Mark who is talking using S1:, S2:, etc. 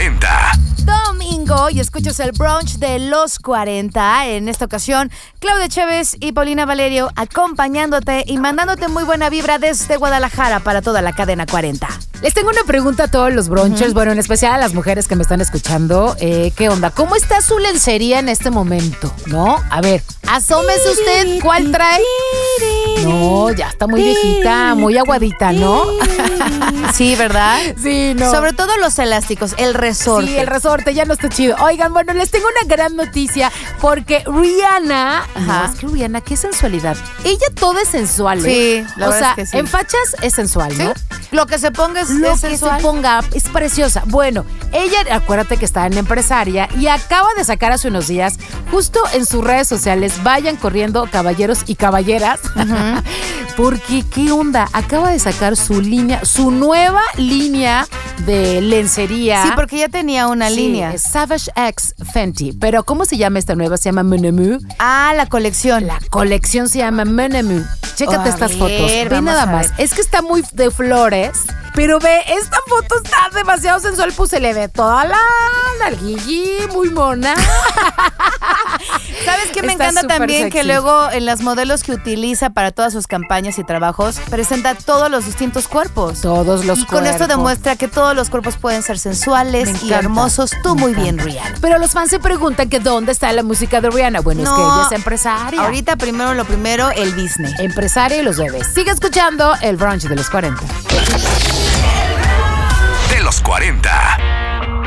S1: 40.
S2: Domingo y escuchas el brunch de los 40. En esta ocasión, Claudia Chévez y Paulina Valerio acompañándote y mandándote muy buena vibra desde Guadalajara para toda la cadena 40.
S3: Les tengo una pregunta a todos los brunchers, bueno, en especial a las mujeres que me están escuchando. ¿Qué onda? ¿Cómo está su lencería en este momento? ¿No? A ver, asómese usted, ¿cuál trae? No, ya está muy viejita, muy aguadita, ¿no?
S2: Sí, ¿verdad?
S3: Sí, no.
S2: Sobre todo los elásticos, el resorte.
S3: Sí, el resorte ya no está chido. Oigan, bueno, les tengo una gran noticia porque Rihanna... No, es que Rihanna, qué sensualidad. Ella toda es sensual, ¿eh?
S2: Sí, la
S3: o
S2: verdad
S3: sea,
S2: es que sí.
S3: en fachas es sensual, ¿no?
S2: ¿Sí? Lo que se ponga es
S3: Lo que
S2: sensual.
S3: se ponga es preciosa. Bueno, ella, acuérdate que está en empresaria y acaba de sacar hace unos días, justo en sus redes sociales, vayan corriendo caballeros y caballeras, porque ¿qué onda? Acaba de sacar su línea, su nueva línea de lencería.
S2: Sí, porque ya tenía una línea.
S3: Es Savage X Fenty. Pero ¿cómo se llama esta nueva? Se llama Menemu.
S2: Ah, la colección.
S3: La colección se llama Menemu. Chécate estas fotos. Ve
S2: vamos
S3: nada
S2: a
S3: más.
S2: ver.
S3: Es que está muy de flores. Pero ve, esta foto está demasiado sensual. Pues se le ve toda la nalguilli, muy mona.
S2: ¿Sabes qué me
S3: Está
S2: encanta
S3: súper
S2: también?
S3: sexy.
S2: Que luego en las modelos que utiliza para todas sus campañas y trabajos, presenta todos los distintos cuerpos.
S3: Todos los
S2: Y con esto
S3: cuerpos.
S2: demuestra que todos los cuerpos pueden ser sensuales
S3: Me
S2: y
S3: encanta.
S2: hermosos. Tú muy bien, Rihanna.
S3: Pero los fans se preguntan que dónde está la música de Rihanna. Bueno, es que
S2: No,
S3: ella es empresaria.
S2: Ahorita lo primero, el Disney.
S3: Empresaria y los bebés. Sigue escuchando el brunch de los 40.
S1: De los 40.